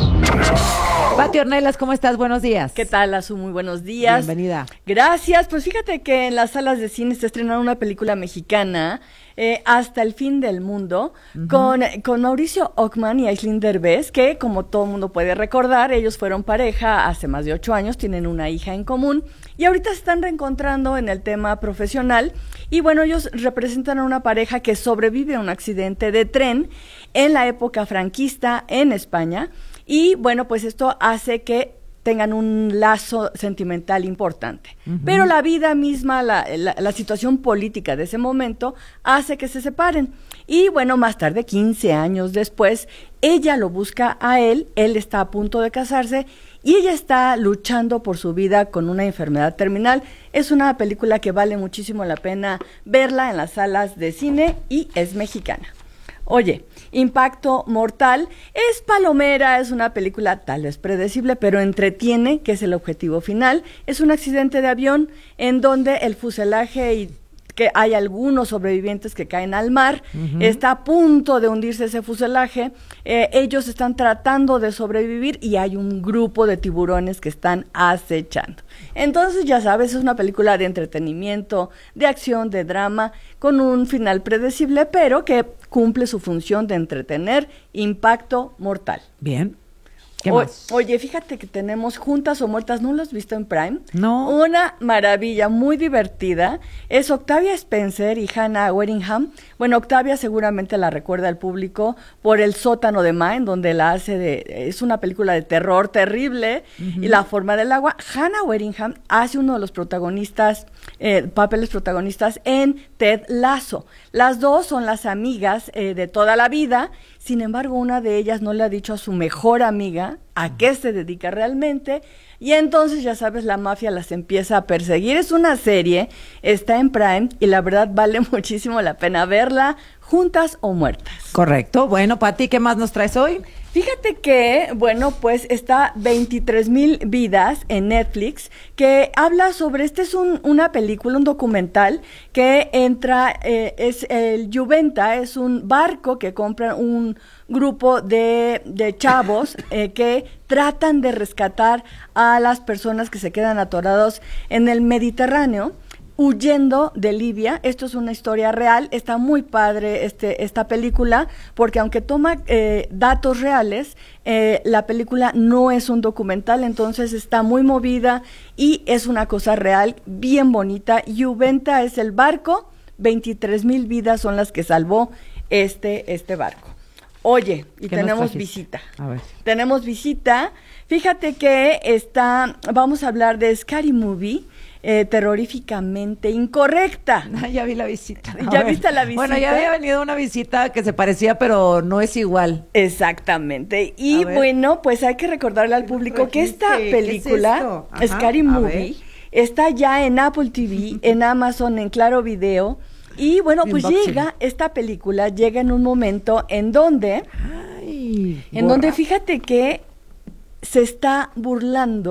Pati Ornelas, ¿cómo estás? Buenos días. ¿Qué tal, Azu? Muy buenos días. Bienvenida. Gracias. Pues fíjate que en las salas de cine está estrenando una película mexicana, eh, Hasta el fin del mundo, uh-huh. con, con Mauricio Ockman y Aislinn Derbez, que como todo mundo puede recordar, ellos fueron pareja hace más de ocho años, tienen una hija en común, y ahorita se están reencontrando en el tema profesional, y bueno, ellos representan a una pareja que sobrevive a un accidente de tren en la época franquista en España, y bueno, pues esto hace que tengan un lazo sentimental importante. Uh-huh. Pero la vida misma, la, la, la situación política de ese momento hace que se separen. Y bueno, más tarde, quince años después, ella lo busca a él, él está a punto de casarse y ella está luchando por su vida con una enfermedad terminal. Es una película que vale muchísimo la pena verla en las salas de cine y es mexicana. Oye, Impacto Mortal es palomera, es una película tal vez predecible, pero entretiene, que es el objetivo final. Es un accidente de avión en donde el fuselaje y que hay algunos sobrevivientes que caen al mar, uh-huh. está a punto de hundirse ese fuselaje, eh, ellos están tratando de sobrevivir y hay un grupo de tiburones que están acechando. Entonces, ya sabes, es una película de entretenimiento, de acción, de drama, con un final predecible, pero que cumple su función de entretener. Impacto Mortal. Bien. ¿Qué o, más? Oye, fíjate que tenemos Juntas o Muertas, ¿no lo has visto en Prime? No. Una maravilla, muy divertida. Es Octavia Spencer y Hannah Waddingham. Bueno, Octavia seguramente la recuerda al público por El sótano de Ma, en donde la hace de... Es una película de terror terrible, uh-huh. y La forma del agua. Hannah Waddingham hace uno de los protagonistas, eh, papeles protagonistas en Ted Lasso. Las dos son las amigas eh, de toda la vida. Sin embargo, una de ellas no le ha dicho a su mejor amiga a qué se dedica realmente, y entonces, ya sabes, la mafia las empieza a perseguir. Es una serie, está en Prime, y la verdad vale muchísimo la pena verla, Juntas o Muertas. Correcto. Bueno, Pati, ¿qué más nos traes hoy? Fíjate que, bueno, pues está veintitrés mil vidas en Netflix, que habla sobre, este es un, una película, un documental, que entra, eh, es el Juventa, es un barco que compra un grupo de, de chavos eh, que tratan de rescatar a las personas que se quedan atorados en el Mediterráneo, huyendo de Libia. Esto es una historia real, está muy padre este, esta película, porque aunque toma eh, datos reales, eh, la película no es un documental, entonces está muy movida y es una cosa real, bien bonita. Juventa es el barco, veintitrés mil vidas son las que salvó este, este barco. Oye, y tenemos visita. A ver. Tenemos visita. Fíjate que está, vamos a hablar de Scary Movie, eh, terroríficamente incorrecta. Ya vi la visita. A ¿Ya ver. viste la visita? Bueno, ya había venido una visita que se parecía, pero no es igual. Exactamente. Y bueno, pues hay que recordarle al público que esta película, ¿qué es Ajá, Scary Movie, está ya en Apple T V, en Amazon, en Claro Video. Y bueno, pues Unboxing. llega, esta película llega en un momento en donde, Ay, en borra. donde fíjate que se está burlando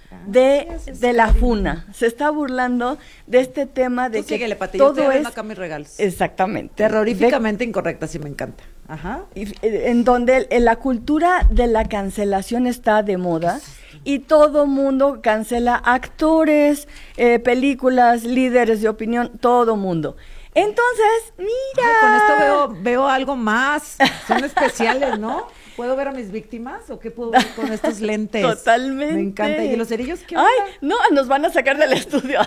de, de la funa. Se está burlando de este tema de Tú que síguele, Pati, yo todo estoy abriendo es acá mis regalos. exactamente Terroríficamente incorrecta, sí me encanta. Ajá. Y, eh, en donde el- la cultura de la cancelación está de moda y todo mundo cancela actores, eh, películas, líderes de opinión, todo mundo. Entonces, mira. Ay, con esto veo, veo algo más. Son especiales, ¿no? ¿Puedo ver a mis víctimas o qué puedo ver con estos lentes? Totalmente. Me encanta. ¿Y los cerillos qué onda? Ay, no, nos van a sacar del estudio.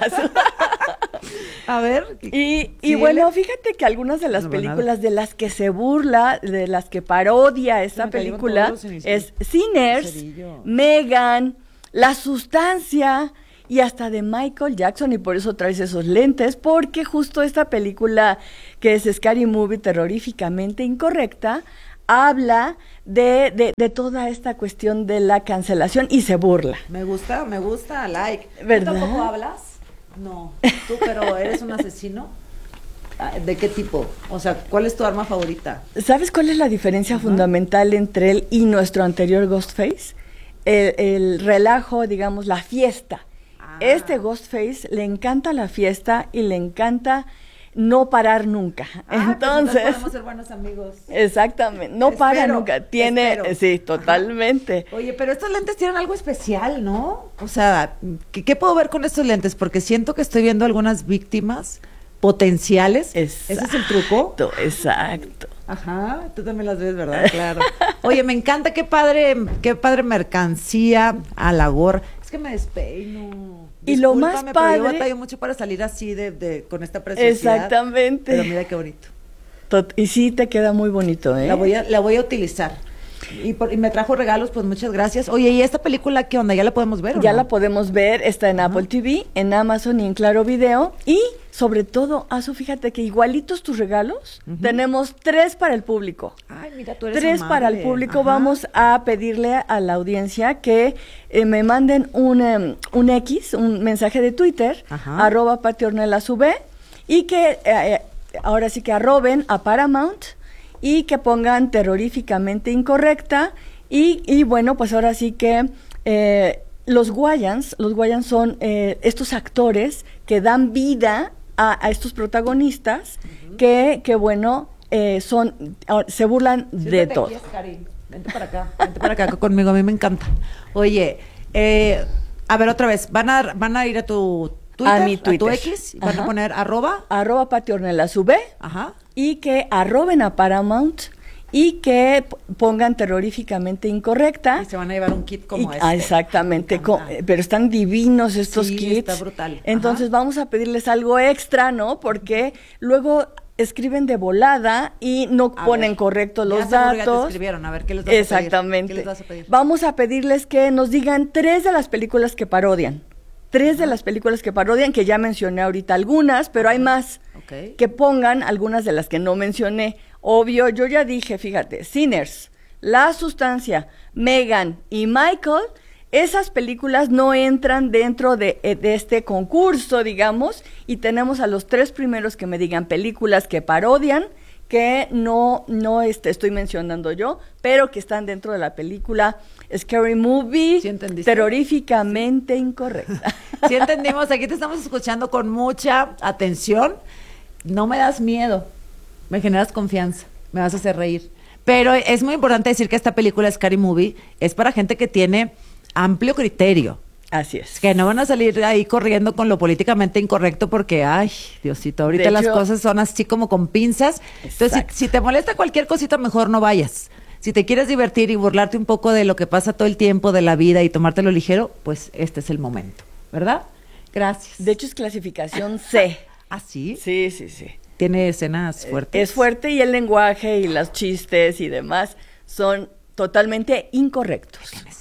A ver. Y, y síguele. bueno, fíjate que algunas de las No, nada. películas de las que se burla, de las que parodia esta me cayeron película, todos en el- es Sinners, cerillo. Megan, La Sustancia y hasta de Michael Jackson, y por eso traes esos lentes, porque justo esta película que es Scary Movie, terroríficamente incorrecta, habla de, de, de toda esta cuestión de la cancelación y se burla. Me gusta, me gusta, like. ¿Verdad? ¿Tú tampoco hablas? No. ¿Tú, pero eres un asesino? Ah, ¿de qué tipo? O sea, ¿cuál es tu arma favorita? ¿Sabes cuál es la diferencia fundamental entre él y nuestro anterior Ghostface? El, el relajo, digamos, la fiesta. Ah. Este Ghostface le encanta la fiesta y le encanta no parar nunca. Ah, entonces, pues podemos ser buenos amigos. Exactamente, no para Espero, nunca. Tiene, espero. eh, sí, totalmente. Oye, pero estos lentes tienen algo especial, ¿no? O sea, ¿qué, qué puedo ver con estos lentes? Porque siento que estoy viendo algunas víctimas potenciales. ¿Ese es el truco? Exacto. Ajá, tú también las ves, ¿verdad? Claro. Oye, me encanta, qué padre, qué padre mercancía, halagor. Es que me despeino. Y lo más Discúlpame, pero yo padre- batallo mucho para salir así de, de con esta preciosidad. Exactamente. Pero mira qué bonito. Tot- y sí te queda muy bonito, ¿eh? La voy a, la voy a utilizar. Y, por- y me trajo regalos, pues muchas gracias. Oye, ¿y esta película qué onda? ¿Ya la podemos ver o Ya no? la podemos ver, está en Apple T V, en Amazon y en Claro Video. Y sobre todo, Azu, fíjate que igualitos tus regalos, tenemos tres para el público. Ay, mira, tú eres Tres amable. para el público. Ajá. Vamos a pedirle a la audiencia que eh, me manden un, em, un X, un mensaje de Twitter, Ajá. arroba Pati Ornelas V, y que eh, eh, ahora sí que arroben a Paramount y que pongan terroríficamente incorrecta. Y, y bueno, pues ahora sí que eh, los Wayans, los Wayans son eh, estos actores que dan vida a, a estos protagonistas que, que bueno, eh, son, ah, se burlan de Siéntate todo. aquí, Karin. Vente para acá, vente para acá conmigo, a mí me encanta. Oye, eh, a ver otra vez, van a, van a ir a tu Twitter, a mi Twitter. tu X, y van Ajá. a poner arroba. Arroba Pati Ornelas V. Ajá. Y que arroben a Paramount y que p- pongan terroríficamente incorrecta. Y se van a llevar un kit como Y- este. ah, exactamente, co- eh, pero están divinos estos Sí, kits. está brutal. Entonces vamos a pedirles algo extra, ¿no? Porque luego escriben de volada y no A ponen ver, correctos ya los seguro ya te datos. escribieron, a ver, ¿qué les vas a pedir? Exactamente. ¿Qué les vas a pedir? Vamos a pedirles que nos digan tres de las películas que parodian. Tres de las películas que parodian, que ya mencioné ahorita algunas, pero hay más. Ok. Que pongan algunas de las que no mencioné. Obvio, yo ya dije, fíjate, Sinners, La Sustancia, Megan y Michael, esas películas no entran dentro de, eh, de este concurso, digamos, y tenemos a los tres primeros que me digan películas que parodian, que no, no este, estoy mencionando yo, pero que están dentro de la película Scary Movie, terroríficamente incorrecta. Sí entendimos, aquí te estamos escuchando con mucha atención. No me das miedo, me generas confianza, me vas a hacer reír. Pero es muy importante decir que esta película Scary Movie es para gente que tiene amplio criterio. Así es. Que no van a salir ahí corriendo con lo políticamente incorrecto porque, ay, Diosito, ahorita De las hecho- cosas son así como con pinzas. Entonces, si, si te molesta cualquier cosita, mejor no vayas. Si te quieres divertir y burlarte un poco de lo que pasa todo el tiempo de la vida y tomártelo ligero, pues este es el momento, ¿verdad? Gracias. De hecho, es clasificación C. ¿Ah, sí? Sí, sí, sí. Tiene escenas fuertes. Es fuerte y el lenguaje y los chistes y demás son totalmente incorrectos.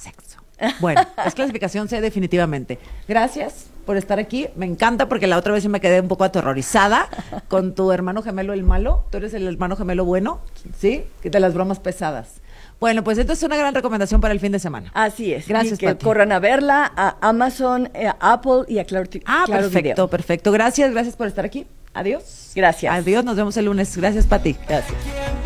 Bueno, es clasificación C definitivamente. Gracias por estar aquí. Me encanta porque la otra vez yo me quedé un poco aterrorizada con tu hermano gemelo el malo. Tú eres el hermano gemelo bueno, ¿sí? De las bromas pesadas. Bueno, pues esto es una gran recomendación para el fin de semana. Así es. Gracias, y que Pati. corran a verla a Amazon, eh, a Apple y a Claro, Ah, Claro perfecto, Video. perfecto. Gracias, gracias por estar aquí. Adiós. Gracias. Adiós, nos vemos el lunes. Gracias, Pati. Gracias.